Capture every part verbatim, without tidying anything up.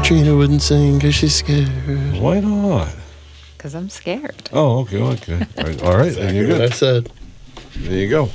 Katrina wouldn't sing because she's scared. Why not? Because I'm scared. Oh, okay, okay. All right, all right Exactly then you're what I good. said. There you go.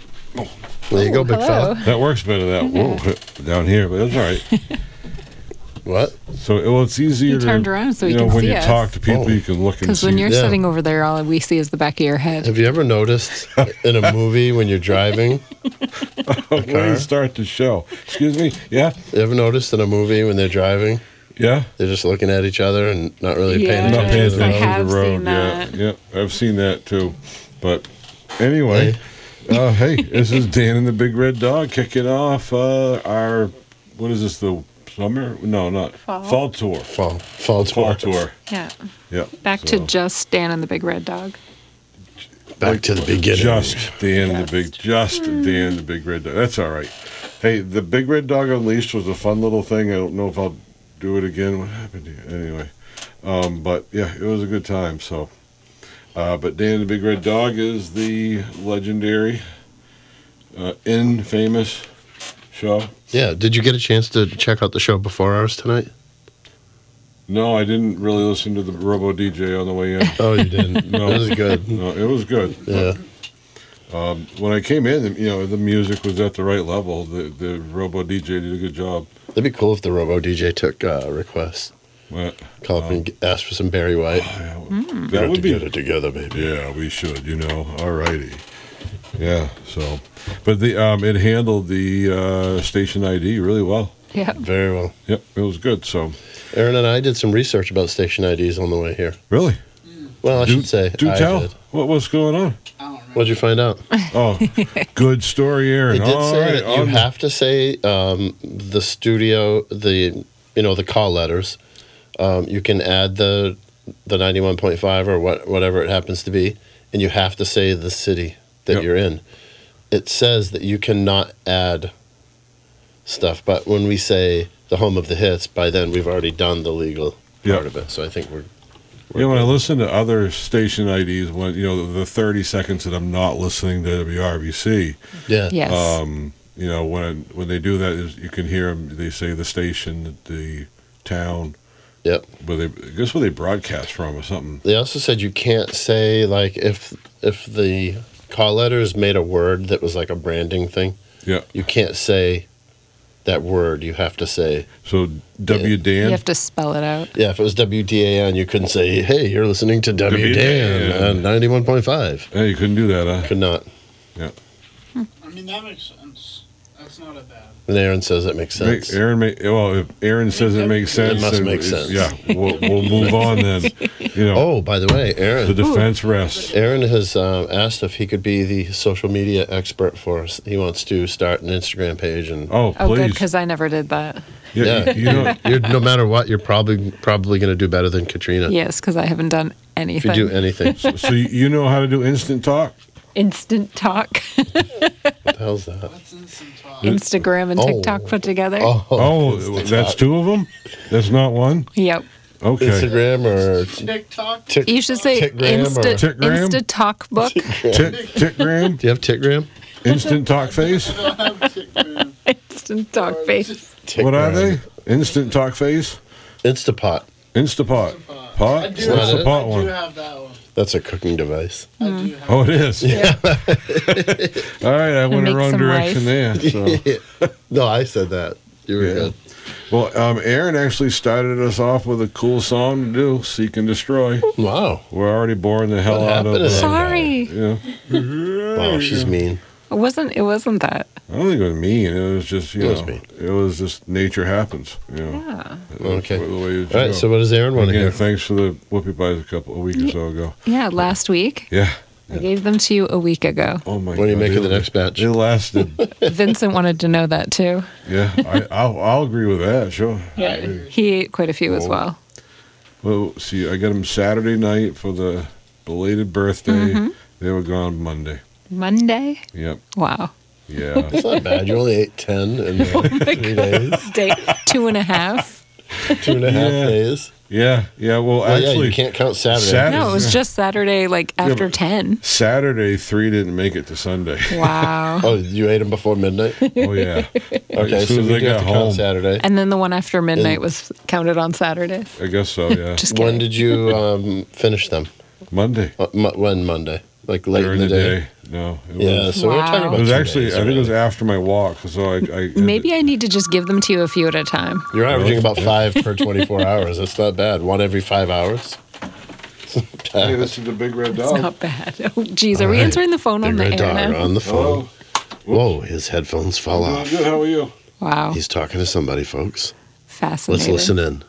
There you go, big hello. fella. That works better than that. Whoa, down here, but that's all right. What? So well, it's easier You to, turned around so you you know, can when see you us. talk to people, Oh. you can look and Because see. when you're Yeah. sitting over there, all we see is the back of your head. Have you ever noticed in a movie when you're driving? when you start the show. Excuse me. Yeah, You ever noticed in a movie when they're driving, yeah. they're just looking at each other and not really paying Yeah. Not attention paying to the I attention road? have to the road. seen that. Yeah, yeah. I've seen that too. But anyway, uh, hey, this is Dan and the Big Red Dog kicking off uh, our what is this? The summer? No, not Fall. fall tour. Fall, fall Fall tour. tour. Yeah. Yeah. Back so, to just Dan and the Big Red Dog. Back to the beginning. Just Dan the Just. Big, just Dan the Big Red Dog. That's all right. Hey, the Big Red Dog Unleashed was a fun little thing. I don't know if I'll do it again. What happened to you? Anyway, um, but yeah, it was a good time. So, uh, but Dan the Big Red Dog is the legendary, uh, infamous show. Yeah. Did you get a chance to check out the show before ours tonight? No, I didn't really listen to the Robo D J on the way in. Oh, you didn't. No. It was good. No, it was good. Yeah. Um, when I came in, you know, the music was at the right level. The the Robo D J did a good job. It'd be cool if the Robo D J took uh, requests. But, Call up and g- ask for some Barry White. yeah, Hmm. that would be Get it together, baby. Yeah, we should, you know. All righty. Yeah, so but the um it handled the uh station I D really well. Yeah. Very well. Yep, it was good. So Aaron and I did some research about station I Ds on the way here. really? Well, I Do, should say. do I tell. did. What what's going on? What'd you find out? Oh, good story, Aaron. It did All say right, that you on- have to say um, the studio, the you know the call letters. Um, you can add the the ninety-one point five or what whatever it happens to be, and you have to say the city that Yep. you're in. It says that you cannot add stuff, but when we say the home of the hits, by then we've already done the legal part Yep. of it. So I think we're. we're Yeah, when I good. listen to other station I Ds, when you know the thirty seconds that I'm not listening to W R B C, Yeah. Yes. um, you know when when they do that, is you can hear them. They say the station, the town. Yep. Where they, I guess where they broadcast from or something. They also said you can't say like if if the call letters made a word that was like a branding thing. Yeah. You can't say that word. You have to say So W you Dan. have to spell it out. yeah. If it was W D A N, you couldn't say hey, you're listening to W W Dan Dan. on ninety-one point five. Hey, you couldn't do that, huh? Could not. I mean, that makes sense. That's not a bad. And Aaron says it makes Make, sense. Aaron, make, well, if Aaron says it makes sense, must then make it's- sense. Yeah, we'll, we'll move on then. You know, Oh, by the way, the Aaron. defense rests. Aaron has um, asked if he could be the social media expert for us. He wants to start an Instagram page and Oh, Oh, good, please. because I never did that. yeah, yeah, you know, you're, no matter what, you're probably probably going to do better than Katrina Yes, because I haven't done if anything. you do anything. so you you know how to do instant talk? Instant talk, What the hell's that? That's instant talk. Instagram, and Oh. TikTok put together. Oh, Oh, Instant that's Talk. two of them? That's not one? Yep. Okay. Instagram or TikTok. Tick. You should say Tickgram Insta, or- Tickgram? Insta Talk Book. Tick, Tickgram? Do you have Tickgram? Instant talk face? I don't have TikTok. Instant Talk Face. What are Tickgram. they? Instant talk face? Instapot. Instapot. I Pot? do What's have the it. pot I one? do have that one. That's a cooking device. I do have Oh, it is. Yeah. All right, I went make the wrong some direction there. So. No, I said that. You were Yeah. good. Well, um, Aaron actually started us off with a cool song to do, Seek and Destroy. Wow. We're already boring the hell What out of happened to uh, that? Sorry, Yeah. Wow, she's mean. it wasn't. It wasn't that. I don't think it was mean. It was just, you It was know, mean. it was just nature happens. You know, Yeah. That's Okay. the way it All right, goes. so what does Aaron want to Again, hear? thanks for the whoopie pies a couple a week or so ago. Yeah. Last week, Yeah. I gave them to you a week ago. Oh my. When are you God, making they- the next batch? It lasted. Vincent wanted to know that too. Yeah, I, I'll, I'll agree with that. Sure. Yeah. He ate quite a few as Oh. well. Well, see, I got them Saturday night for the belated birthday. Mm-hmm. They were gone Monday. Monday. Yep. Wow. Yeah. It's not bad. You only ate ten in uh, three days, Day two and a half. two and a half Yeah. days. Yeah, yeah. Well, Well, yeah, actually, you can't count Saturday. Sat- No, it was just Saturday, like after but- ten. Saturday three didn't make it to Sunday. Wow. Oh, you ate them before midnight? Oh yeah. Okay, as soon so as we they do have got to count home, Saturday. And then the one after midnight And- was counted on Saturday. I guess so. Yeah. Just kidding. When did you um, finish them? Monday Uh, mo- when Monday? Like late during in the the, day. No. It Yeah, was, so we're Wow. talking it about was two actually. days I think it was already. after my walk. So I. I Maybe I need to just give them to you a few at a time. You're averaging about five per twenty-four hours. That's not bad. One every five hours. Hey, this is the big red It's dog. not bad. Oh, geez, are All we right. answering the phone on Big the red air dog now? on the phone. Hello. Whoa, his headphones fell Doing off. good. How are you? Wow, He's talking to somebody, folks. fascinating. Let's listen in.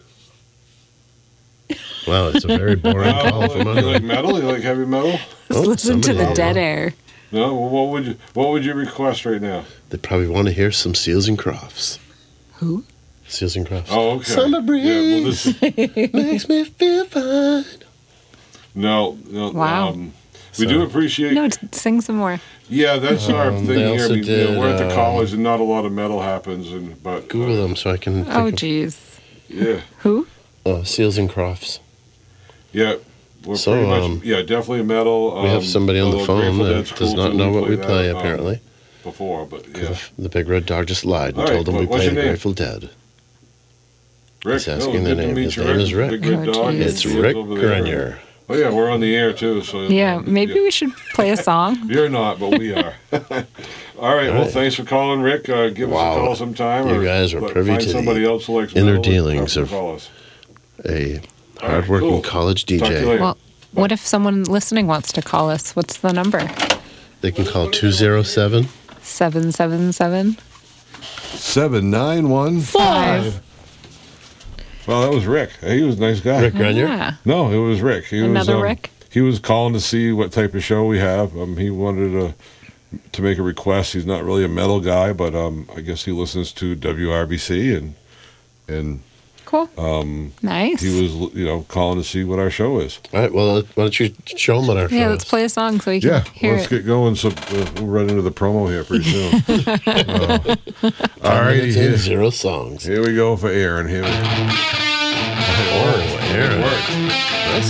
Wow, it's a very boring Uh, call from you like under. metal? You like heavy metal? Let's Oh, listen to the somebody- dead air. No. Well, what would you What would you request right now? They probably want to hear some Seals and Crofts. Who? Seals and Crofts. Oh, okay. Summer Yeah, well, this is, Makes me feel fine. no, no. Wow. Um, we So- do appreciate. No, t- sing some more. Yeah, that's our Um, thing they here. also We, you know, did, we're at the um, college, and not a lot of metal happens. And but Google uh, them so I can. Think Oh, of, geez. Yeah, Who? uh, Seals and Crofts. yeah. We're So, pretty much um, yeah, definitely metal. We um, have somebody on the although phone Grateful that Dead's does cool, not too. know what we played play. that, um, Apparently, before, but yeah. 'Cause the big red dog just lied and All right, told them what- we what's played your name? Grateful Dead. Rick, He's asking oh, their good to name. meet His you, name is Rick. Big Red Oh, Dog. geez. It's He lives Rick over there. Grenier. Oh yeah, we're on the air too. So Yeah, maybe we should play a song. You're not, but we are. All right. Well, right. thanks for calling, Rick. Uh, give Wow. us a call sometime. You or guys are let- privy find to the somebody else who likes inner metal and dealings have of- them call us. A All right, hardworking cool. college Talk to you D J. later. Well, what if someone listening wants to call us? What's the number? They can call two zero seven. seven seven seven Seven nine one. five. Well, that was Rick. He was a nice guy. Rick Grenier. Yeah. No, it was Rick. He Another was, um, Rick? He was calling to see what type of show we have. Um, he wanted to to make a request. He's not really a metal guy, but um, I guess he listens to W R B C, and and Cool. um, Nice. he was you know calling to see what our show is. All right. Well, why don't you show them on our show? Yeah, let's play a song so we can Yeah, hear let's it. get going. So uh, we'll run into the promo here pretty soon. uh, all right, Minutes here, in, zero songs. here we go for Aaron. Here we Oh, Aaron. Work.